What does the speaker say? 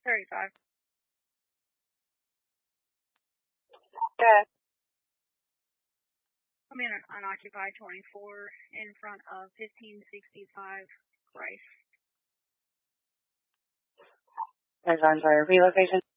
35. Good. I'm in an unoccupied 24 in front of 1565 Rice. There's on for relocation.